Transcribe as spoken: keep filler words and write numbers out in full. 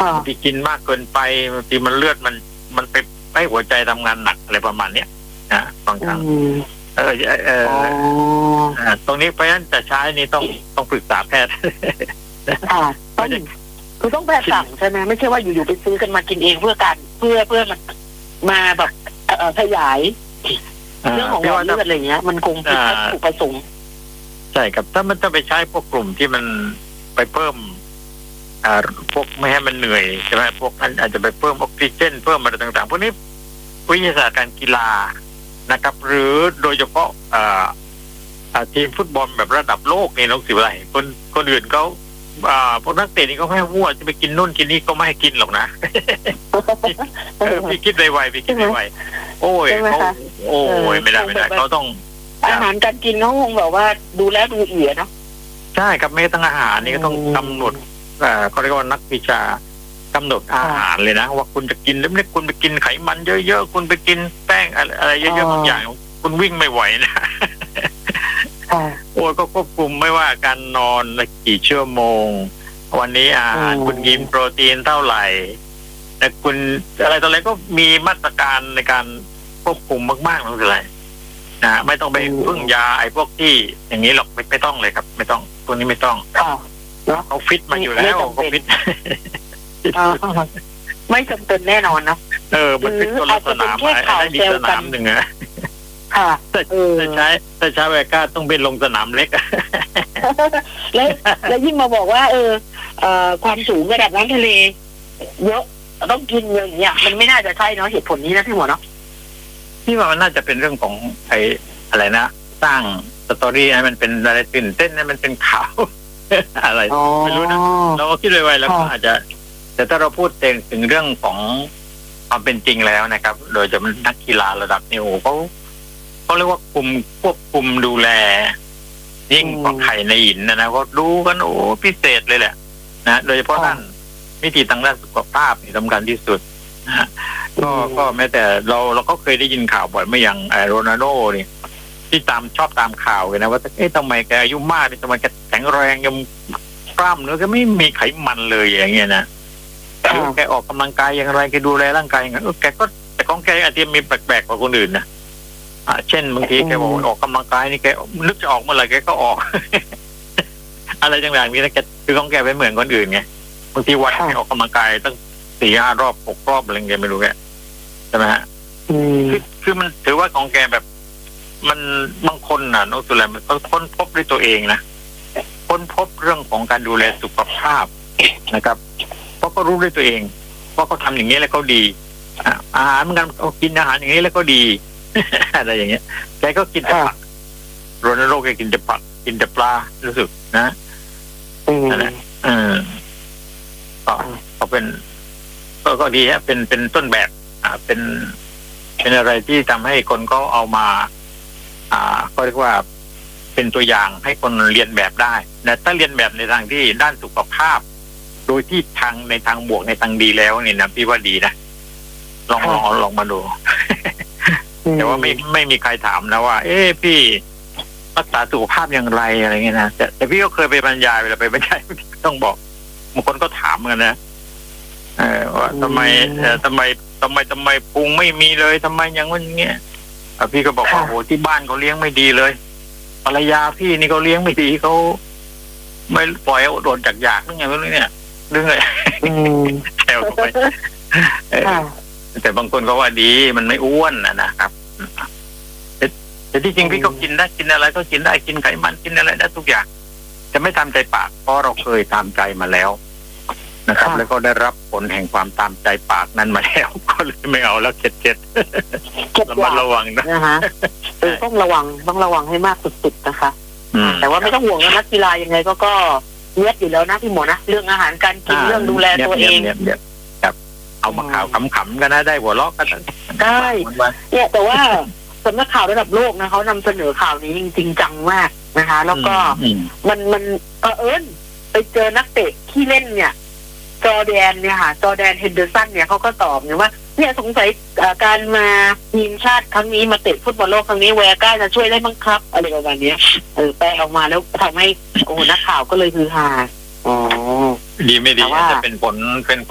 บางทีกินมากเกินไปบางทีมันเลือดมันมันไปให้หัวใจทำงานหนักอะไรประมาณเนี้ยนะบางครั้งเออเออตรงนี้เพราะฉะนั้นจะใช้นี่ต้องต้องปรึกษาแพทย์ค่ะต้องคือต้องแพทย์สั่งใช่ไหมไม่ใช่ว่าอยู่ๆไปซื้อกันมากินเองเพื่อการเพื่อเพื่อมันมาแบบขยายเรื่องของหลอดเลือดอะไรเงี้ยมันคงผิดวัตถุประสงค์ใช่ครับถ้ามันจะไปใช้พวกกลุ่มที่มันไปเพิ่มอ่าพวกไม่ให้มันเหนื่อยใช่ไหมพวกนั้นอาจจะไปเพิ่มออกซิเจนเพิ่มอะไรต่างๆพวกนี้วิทยาศาสตร์การกีฬานะครับหรือโดยเฉพาะอ่าทีมฟุตบอลแบบระดับโลกนี่น้องสิวอะไรคนคนอื่นเขาอ่าพวกนักเตะนี่เขาให้วัวจะไปกินนู่นกินนี่ก็ไม่ให้กินหรอกนะเออพี่คิดไวๆพี่คิดไวๆโอ้ยเขาโอ้ยไม่ได้ไม่ได้เขาต้องอาหารการกินเขาคงแบบว่าดูแลดูเอียดเนาะใช่ครับไม่ต้องอาหารนี่ก็ต้องกำหนดอ่าเขาเรียกว่านักวิชากำหนดอาหารเลยนะว่าคุณจะกินแล้วไม่คุณไปกินไขมันเยอะๆคุณไปกินแป้งอะไรเยอะๆบางอย่างคุณวิ่งไม่ไหวนะโอ้ยก็ควบคุมไม่ว่าการนอนกี่ชั่วโมงวันนี้อาหารคุณกินโปรตีนเท่าไหร่แต่คุณอะไรต่ออะไรก็มีมาตรการในการควบคุมมากๆนั่นคืออะไรนะไม่ต้องไปพึ่งยาไอ้พวกที่อย่างนี้หรอกไม่ไม่ต้องเลยครับไม่ต้องตัวนี้ไม่ต้องเขาฟิตมาอยู่แล้วเขาฟิตไม่จำเป็นแน่นอนนะเออมันฟิตตัวสนามได้ดีสนามหนึ่งอะค่ะแต่ใช้แต่ใช้แวก้าต้องเป็นลงสนามเล็กแล้วแล้วยิ่งมาบอกว่าเออความสูงระดับน้ำทะเลเยอะต้องกินอย่างเงี้ยมันไม่น่าจะใช่เนาะเหตุผลนี้นะพี่หมอเนาะพี่ว่ามันน่าจะเป็นเรื่องของไอ้อะไรนะสร้างสตอรี่ให้มันเป็นอะไรตื่นเต้นให้มันเป็นข่าวอะไรไม่รู้นะเราก็คิดไว้แล้วก็อาจจะแต่ถ้าเราพูดถึงเรื่องของความเป็นจริงแล้วนะครับโดยจะเป็นนักกีฬาระดับนี้โอ้เขาเขาเรียกว่าคุมควบคุมดูแลยิ่งกว่าไข่ในหินนะนะก็ดูกันโอ้พิเศษเลยแหละนะโดยเฉพาะด้านมิติทางด้านสุขภาพนี่สำคัญที่สุดนะก็ก็แม้แต่เราเราก็เคยได้ยินข่าวบ่อยไม่อย่างไอโรนัลโดนี่ที่ตามชอบตามข่าวเลยนะว่าเอ๊ะทำไมแกอายุมากทำไมแกแข็งแรงยังกล้ามเนื้อแกไม่มีไขมันเลยอย่างเงี้ยนะแกออกกำลังกายอย่างไรแกดูแลร่างกายอย่างไรแกก็แต่ของแกอาจจะมีแปลกๆกว่าคนอื่นนะอ่าเช่นบางทีแกบอกออกกำลังกายนี่แกนึกจะออกเมื่อไหร่แกก็ออก อะไรต่างๆนี้นะแกคือของแกไม่เหมือนคนอื่นไงบางทีวันแกออกกำลังกายตั้งสี่ห้ารอบหกรอบอะไรเงี้ยไม่รู้แกใช่ไหมฮะคือคือมันถือว่าของแกแบบมันบางคนน่ะน้องสุรัยมันเขาค้นพบด้วยตัวเองนะค้นพบเรื่องของการดูแลสุขภาพนะครับเพราะเขารู้ด้วยตัวเองว่าเขาทำอย่างนี้แล้วเขาดีอาหารเหมือนกันเขากินอาหารอย่างนี้แล้วก็ดีอะไรอย่างเงี้ยแกก็กินแต่ผักโรนัลโดแกกินแต่ผักกินแต่ปลารู้สึกนะนั่นแหละเออก็เขาเป็นก็ก็ดีฮะเป็นเป็นต้นแบบอ่าเป็นเป็นอะไรที่ทำให้คนเขาเอามาอ่าก็เรียกว่าเป็นตัวอย่างให้คนเรียนแบบได้แต่ถ้าเรียนแบบในทางที่ด้านสุขภาพโดยที่ทางในทางบวกในทางดีแล้วนี่นะพี่ว่าดีนะลองลองลองมาดูแต่ว่าไม่ไม่มีใครถามนะว่าเอ๊ะพี่รักษาสุขภาพอย่างไรอะไรเงี้ยนะแต่แต่พี่ก็เคยไปบรรยายเวลาไปบรรยายต้องบอกบางคนก็ถามกันนะเออว่าทำไมเออทำไมทำไมทำไมพุงไม่มีเลยทำไมอย่างนั้นอย่างเงี้ยพี่ก็บอกว่าโอ้ที่บ้านเขาเลี้ยงไม่ดีเลยภรรยาพี่นี่เขาเลี้ยงไม่ดีเขาไม่ปล่อยอดอดจากอยากนึกไงไม่รู้เนี่ยนึกเลยแซวไปแต่บางคนก็ว่าดีมันไม่อ้วนนะนะครับแต่ที่จริงพี่ก็กินได้กินอะไรก็กินได้กินไขมันกินอะไรได้ทุกอย่างจะไม่ตามใจปากเพราะเราเคยตามใจมาแล้วนะครับแล้วก็ได้รับผลแห่งความตามใจปากนั้นมาแล้วก็เลยไม่เอาแล้วเข็ดเข็ดระมัดระวังนะนะคะต้องระวังต้องระวังให้มากสุดๆนะคะแต่ว่าไม่ต้องห่วงนะนักกีฬายังไงก็ก็เนียบอยู่แล้วนะพี่หมอนะเรื่องอาหารการกินเรื่องดูแลตัวเองครับเอามาข่าวขำๆกันนะได้หัวเราะกันได้เนี่ยแต่ว่าสำนักข่าวระดับโลกนะเขานำเสนอข่าวนี้จริงจังมากนะคะแล้วก็มันมันเออเอิญไปเจอนักเตะที่เล่นเนี่ยจอร์แดนเนี่ยค่ะจอร์แดนเฮนเดอร์สันเนี่ยเขาก็ตอบเนี่ยว่าเนี่ยสงสัยการมาทีมชาติครั้งนี้มาเตะฟุตบอลโลกครั้งนี้แวก้าจะช่วยได้มั้งครับอะไรประมาณนี้เออแปลออกมาแล้วทำให้โอ้นักข่าวก็เลยคือฮาอ๋อดีไม่ดีจะเป็นผลเป็น